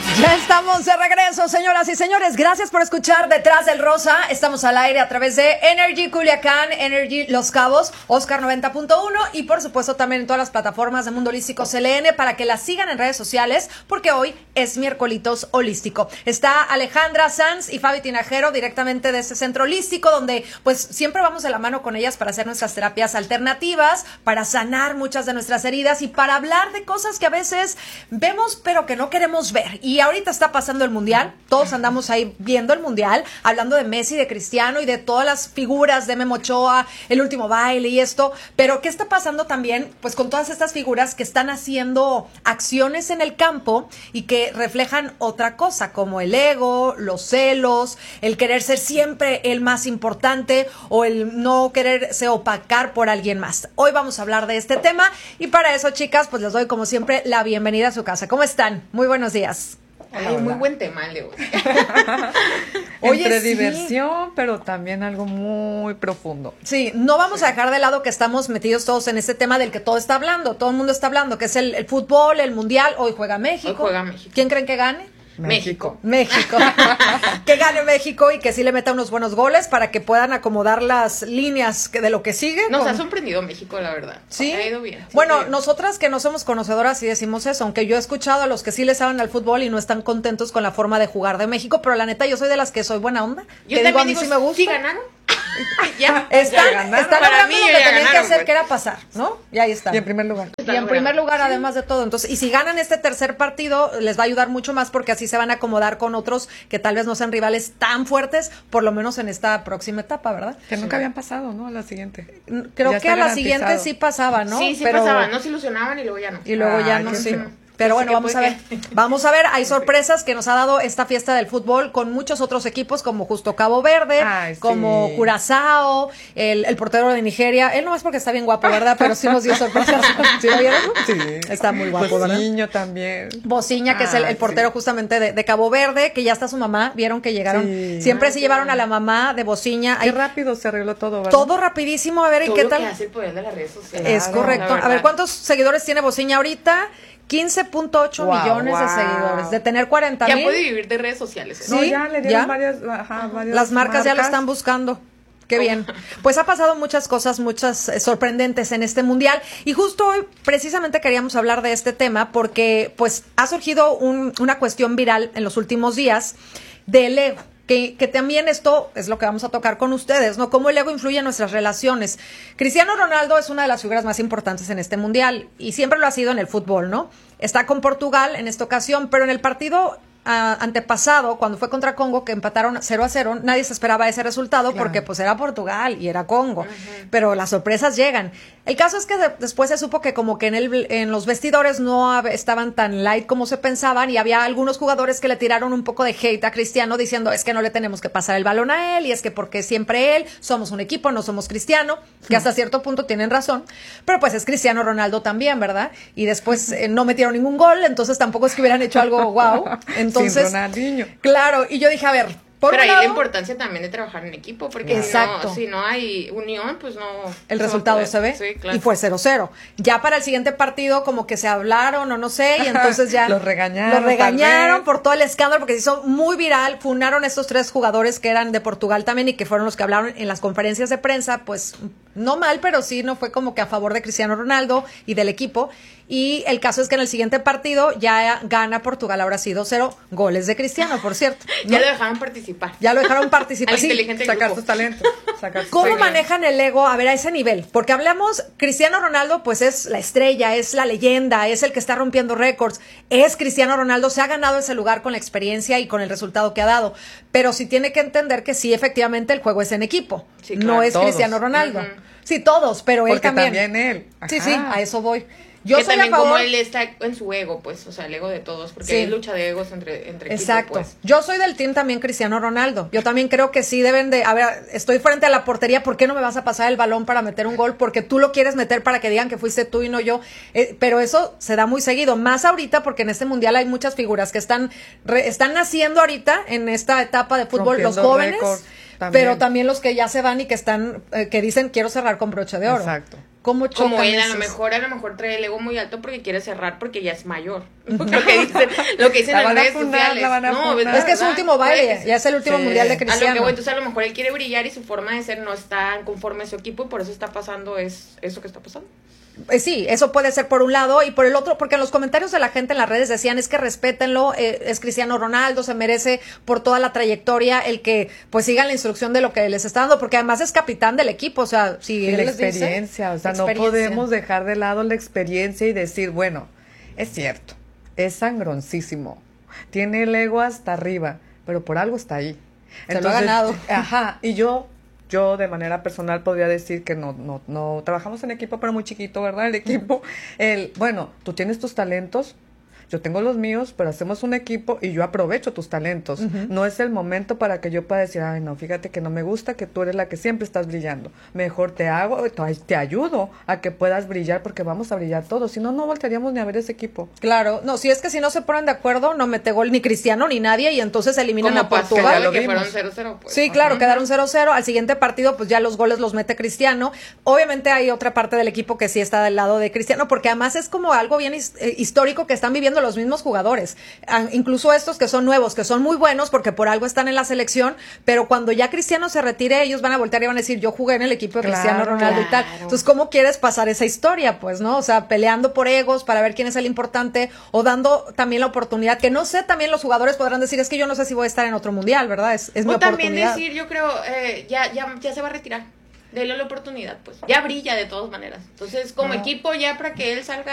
Ya estamos de regreso, señoras y señores. Gracias por escuchar Detrás del Rosa. Estamos al aire a través de Energy Culiacán, Energy Los Cabos, Oscar 90.1 y por supuesto también en todas las plataformas de Mundo Holístico CLN para que las sigan en redes sociales porque hoy es miércolitos holístico. Está Alejandra Sanz y Fabi Tinajero directamente de ese centro holístico donde pues siempre vamos de la mano con ellas para hacer nuestras terapias alternativas, para sanar muchas de nuestras heridas y para hablar de cosas que a veces vemos pero que no queremos ver. Y ahorita está pasando el Mundial, todos andamos ahí viendo el Mundial, hablando de Messi, de Cristiano y de todas las figuras de Memo Ochoa, el último baile y esto, pero ¿qué está pasando también? Pues con todas estas figuras que están haciendo acciones en el campo y que reflejan otra cosa, como el ego, los celos, el querer ser siempre el más importante o el no quererse opacar por alguien más. Hoy vamos a hablar de este tema y para eso, chicas, pues les doy como siempre la bienvenida a su casa. ¿Cómo están? Muy buenos días. Ay, muy buen tema, Leo. Oye, entre diversión, pero también algo muy profundo. Sí, no vamos a dejar de lado que estamos metidos todos en este tema del que todo está hablando, todo el mundo está hablando, que es el fútbol, el mundial. Hoy juega México. Hoy juega México. ¿Quién creen que gane? México. Que gane México y que sí le meta unos buenos goles para que puedan acomodar las líneas de lo que sigue. Nos ha sorprendido México, la verdad. Sí. Ha ido bien. Sí, bueno, bien. Nosotras que no somos conocedoras sí decimos eso, aunque yo he escuchado a los que sí les saben al fútbol y no están contentos con la forma de jugar de México, pero la neta yo soy de las que soy buena onda. Yo que también digo, a mí sí me gusta. ¿Sí ganaron? Ya. Están Para logrando mí lo que ya tenían que ganaron, hacer, pues. que era pasar, ¿no? Y ahí está. Y en primer lugar. Y en primer lugar, además de todo. Entonces, y si ganan este tercer partido, les va a ayudar mucho más porque así se van a acomodar con otros que tal vez no sean rivales tan fuertes, por lo menos en esta próxima etapa, ¿verdad? Que nunca habían pasado, ¿no? A la siguiente. Creo Ya que está a la garantizado. siguiente sí pasaba, ¿no? Sí, Pero pasaba. No se ilusionaban y luego ya no. Y luego ya no, qué sí. feo. Pero Sí, bueno, que vamos a ver. Vamos a ver, hay sorpresas que nos ha dado esta fiesta del fútbol con muchos otros equipos como justo Cabo Verde, Ay, sí. como Curazao, el portero de Nigeria. Él no es porque está bien guapo, ¿verdad? Pero sí nos dio sorpresas. ¿Sí lo vieron? Sí. Está muy guapo, ¿verdad? Niño también. Bociña, que es el portero sí. justamente de Cabo Verde, que ya está su mamá. Vieron que llegaron. Sí. Siempre se llevaron a la mamá de Bociña. Qué rápido se arregló todo, ¿verdad? Todo rapidísimo. A ver, ¿y Todo qué lo tal? que hace el poder de las redes sociales. Es Claro, correcto. la A ver, verdad. ¿cuántos seguidores tiene Bociña ahorita? 15.8 Wow, millones de wow. seguidores. De tener 40 Ya mil. puede vivir de redes sociales. Sí, No, ya le dieron ¿ya? varias Las marcas ya lo están buscando. Qué bien. Pues ha pasado muchas cosas, muchas sorprendentes en este mundial. Y justo hoy precisamente queríamos hablar de este tema porque pues ha surgido una cuestión viral en los últimos días del ego. Que también esto es lo que vamos a tocar con ustedes, ¿no? Cómo el ego influye en nuestras relaciones. Cristiano Ronaldo es una de las figuras más importantes en este mundial y siempre lo ha sido en el fútbol, ¿no? Está con Portugal en esta ocasión, pero en el partido antepasado, cuando fue contra Congo, que empataron 0-0, nadie se esperaba ese resultado porque pues era Portugal y era Congo, pero las sorpresas llegan. El caso es que después se supo que como que en los vestidores no estaban tan light como se pensaban y había algunos jugadores que le tiraron un poco de hate a Cristiano diciendo es que no le tenemos que pasar el balón a él y es que porque siempre él, somos un equipo, no somos Cristiano, que hasta cierto punto tienen razón, pero pues es Cristiano Ronaldo también, ¿verdad? Y después no metieron ningún gol, entonces tampoco es que hubieran hecho algo wow. Entonces, Sin Ronaldinho. claro, y yo dije, a ver, por Pero un ahí lado, la importancia también de trabajar en equipo, porque Exacto. si no hay unión, pues no. el no resultado puede. se ve Sí, claro. y fue 0-0. Ya para el siguiente partido como que se hablaron o no sé, y entonces ya Los regañaron, Los tal vez. por todo el escándalo porque se hizo muy viral, funaron estos 3 jugadores que eran de Portugal también y que fueron los que hablaron en las conferencias de prensa, pues no mal, pero sí no fue como que a favor de Cristiano Ronaldo y del equipo. Y el caso es que en el siguiente partido ya gana Portugal, ahora sí 2-0, goles de Cristiano, por cierto. ¿no? Ya lo dejaron participar. Ya lo dejaron participar. Al Sí. inteligente Sacar grupo. sus talentos. ¿Cómo manejan el ego? A ver, a ese nivel. Porque hablamos, Cristiano Ronaldo, pues es la estrella, es la leyenda, es el que está rompiendo récords. Es Cristiano Ronaldo, se ha ganado ese lugar con la experiencia y con el resultado que ha dado. Pero sí tiene que entender que sí, efectivamente, el juego es en equipo. Sí, no claro, es todos. Cristiano Ronaldo. Ujú. Sí, todos, pero él Porque también. él. Sí, Ajá. sí, a eso voy. Yo que soy también a favor. como él está en su ego, pues, o sea, el ego de todos, porque Sí. hay lucha de egos entre Exacto. equipos, pues. Yo soy del team también Cristiano Ronaldo. Yo también creo que sí deben de, a ver, estoy frente a la portería, ¿por qué no me vas a pasar el balón para meter un gol? Porque tú lo quieres meter para que digan que fuiste tú y no yo. Pero eso se da muy seguido, más ahorita porque en este mundial hay muchas figuras que están naciendo ahorita en esta etapa de fútbol, los Rompiendo jóvenes, récords, pero también los que ya se van y que están, que dicen quiero cerrar con broche de oro. Exacto. ¿Cómo chocan Como él, a esos? lo mejor trae el ego muy alto porque quiere cerrar porque ya es mayor. Lo que dicen La en van a redes funar, sociales. la van a No, funar. Es que es su último baile, ya es el último Sí. mundial de A lo Cristiano. que voy, entonces a lo mejor él quiere brillar y su forma de ser no está conforme a su equipo y por eso está pasando eso que está pasando. Sí, eso puede ser por un lado y por el otro, porque en los comentarios de la gente en las redes decían es que respétenlo, es Cristiano Ronaldo, se merece por toda la trayectoria el que pues sigan la instrucción de lo que les está dando, porque además es capitán del equipo, o sea, si Y él la les dice, experiencia, o sea, no experiencia. podemos dejar de lado la experiencia y decir, bueno, es cierto, es sangroncísimo, tiene el ego hasta arriba, pero por algo está ahí. Se lo ha ganado. Ajá, y yo de manera personal podría decir que no trabajamos en equipo, pero muy chiquito, ¿verdad? El equipo, bueno, tú tienes tus talentos, yo tengo los míos, pero hacemos un equipo y yo aprovecho tus talentos. No es el momento para que yo pueda decir, ay, no, fíjate que no me gusta que tú eres la que siempre estás brillando. Mejor te ayudo a que puedas brillar porque vamos a brillar todos. Si no, no voltearíamos ni a ver ese equipo. Claro, no, si es que si no se ponen de acuerdo, no mete gol ni Cristiano ni nadie y entonces eliminan Como a Portugal. ya lo que vimos. fueron 0-0, pues. Sí, claro, quedaron 0-0. Al siguiente partido, pues ya los goles los mete Cristiano. Obviamente hay otra parte del equipo que sí está del lado de Cristiano, porque además es como algo bien histórico que están viviendo los mismos jugadores. Incluso estos que son nuevos, que son muy buenos porque por algo están en la selección, pero cuando ya Cristiano se retire, ellos van a voltear y van a decir, yo jugué en el equipo de Cristiano Claro, Ronaldo y tal. claro. Entonces, ¿cómo quieres pasar esa historia? Pues, ¿no? O sea, peleando por egos para ver quién es el importante o dando también la oportunidad, que no sé, también los jugadores podrán decir, es que yo no sé si voy a estar en otro mundial, ¿verdad? Es mi O también oportunidad. decir, yo creo, ya se va a retirar. Dele la oportunidad, pues. Ya brilla de todas maneras. Entonces, como No. equipo, ya para que él salga